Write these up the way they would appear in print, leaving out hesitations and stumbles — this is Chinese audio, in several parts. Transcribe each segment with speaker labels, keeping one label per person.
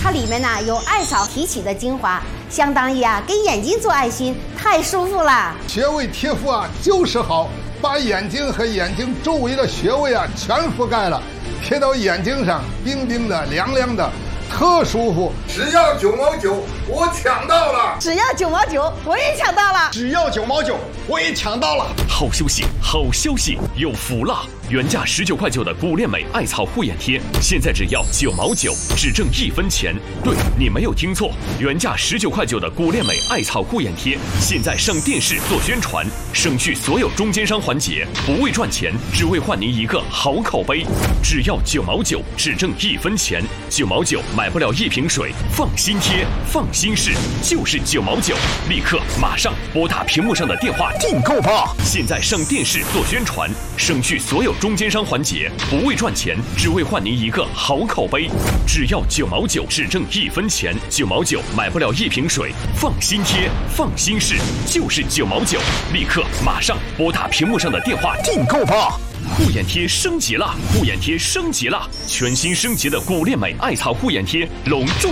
Speaker 1: 它里面呢有艾草提取的精华，相当于给眼睛做爱心，太舒服了。
Speaker 2: 穴位贴敷就是好，把眼睛和眼睛周围的穴位全覆盖了，贴到眼睛上，冰冰的、凉凉的，特舒服。
Speaker 3: 只要9毛9，我抢到了！
Speaker 1: 只要9毛9，我也抢到了！
Speaker 4: 只要9毛9，我也抢到了！
Speaker 5: 好消息，好消息，有福了！原价19块9的古恋美艾草护眼贴，现在只要9毛9，只挣1分钱。对，你没有听错，原价19块9的古恋美艾草护眼贴，现在上电视做宣传，省去所有中间商环节，不为赚钱，只为换您一个好口碑。只要9毛9，只挣1分钱，9毛9买不了1瓶水，放心贴，放心试，就是9毛9，立刻马上拨打屏幕上的电话订购吧！现在上电视做宣传，省去所有中间商环节，不为赚钱，只为换您一个好口碑。只要9毛9，只挣1分钱，9毛9买不了1瓶水，放心贴，放心试，就是9毛9，立刻马上拨打屏幕上的电话订购吧！护眼贴升级了，护眼贴升级了，全新升级的古恋美艾草护眼贴隆重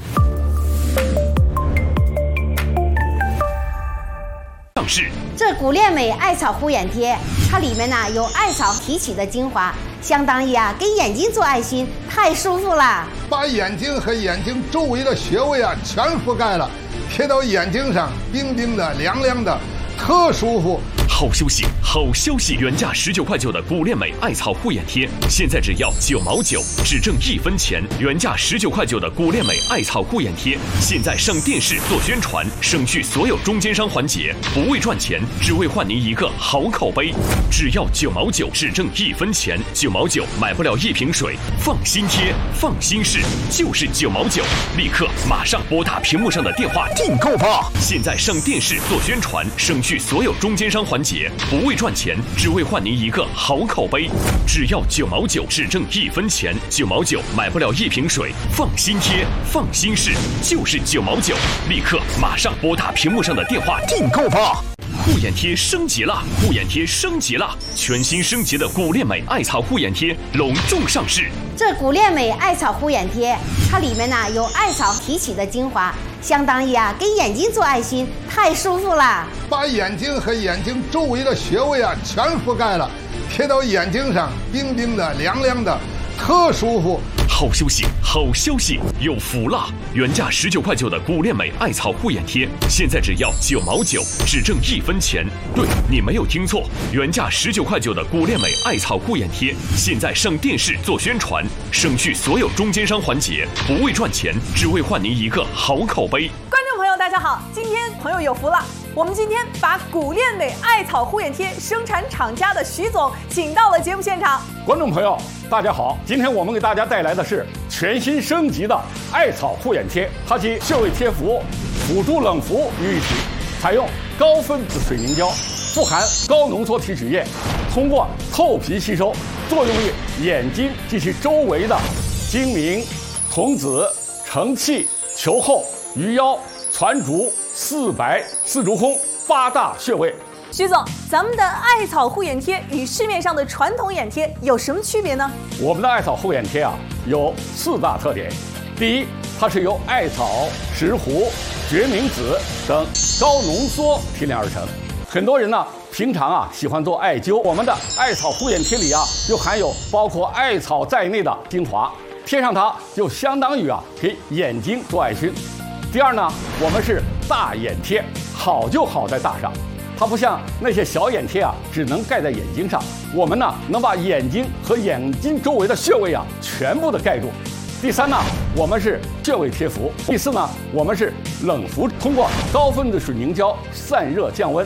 Speaker 5: 上市。
Speaker 1: 这古恋美艾草护眼贴，它里面呢有艾草提取的精华，相当于给眼睛做爱心，太舒服了。
Speaker 2: 把眼睛和眼睛周围的穴位全覆盖了，贴到眼睛上，冰冰的、凉凉的，特舒服。
Speaker 5: 好消息，好消息！原价19块9的古恋美艾草护眼贴，现在只要9毛9，只挣1分钱。原价19块9的古恋美艾草护眼贴，现在上电视做宣传，省去所有中间商环节，不为赚钱，只为换您一个好口碑。只要9毛9，只挣1分钱，9毛9买不了1瓶水，放心贴，放心试，就是9毛9，立刻马上拨打屏幕上的电话订购吧！现在上电视做宣传，省去所有中间商环节，不为赚钱，只为换您一个好口碑。只要9毛9，只挣1分钱，9毛9买不了1瓶水，放心贴，放心试，就是9毛9，立刻马上拨打屏幕上的电话订购吧！护眼贴升级了，护眼贴升级了，全新升级的古恋美艾草护眼贴隆重上市。
Speaker 1: 这古恋美艾草护眼贴，它里面呢有艾草提取的精华，相当于给眼睛做爱心，太舒服了。
Speaker 2: 把眼睛和眼睛周围的穴位全覆盖了，贴到眼睛上，冰冰的、凉凉的，特舒服。
Speaker 5: 好消息，好消息，有福了！原价19块9的古恋美艾草护眼贴，现在只要9毛9，只挣1分钱。对，你没有听错，原价19块9的古恋美艾草护眼贴，现在上电视做宣传，省去所有中间商环节，不为赚钱，只为换您一个好口碑。
Speaker 6: 观众朋友，大家好，今天朋友有福了。我们今天把古恋美艾草护眼贴生产厂家的徐总请到了节目现场。
Speaker 4: 观众朋友，大家好，今天我们给大家带来的是全新升级的艾草护眼贴，它集穴位贴敷、辅助冷敷于一体，采用高分子水凝胶，富含高浓缩提取液，通过透皮吸收，作用于眼睛及其周围的睛明、瞳子、承泣、球后、鱼腰、攒竹、四白、四足空8大穴位。
Speaker 6: 徐总，咱们的艾草护眼贴与市面上的传统眼贴有什么区别呢？
Speaker 4: 我们的艾草护眼贴有4大特点。第一，它是由艾草、石斛、决明子等高浓缩提炼而成。很多人平常喜欢做艾灸，我们的艾草护眼贴里就含有包括艾草在内的精华，贴上它就相当于给眼睛做爱心。第二呢，我们是大眼贴，好就好在大上。它不像那些小眼贴只能盖在眼睛上，我们能把眼睛和眼睛周围的穴位全部的盖住。第三呢，我们是穴位贴敷。第四呢，我们是冷敷，通过高分子水凝胶散热降温。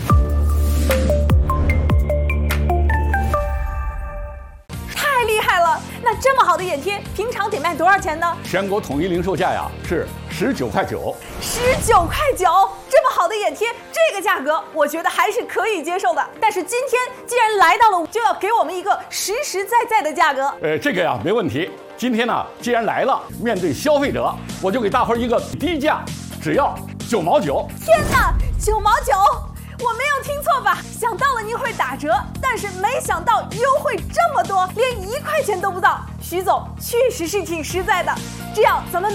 Speaker 6: 太厉害了！那这么好的眼贴，平常得卖多少钱呢？
Speaker 4: 全国统一零售价是19块9。
Speaker 6: 19块9，这么好的眼贴，这个价格我觉得还是可以接受的。但是今天既然来到了，就要给我们一个实实在在的价格。
Speaker 4: 这个没问题。今天既然来了，面对消费者，我就给大伙儿一个低价，只要9毛9。
Speaker 6: 天哪，9毛9！我没有听错吧？想到了您会打折，但是没想到优惠这么多，连1块钱都不到。徐总确实是挺实在的。这样咱们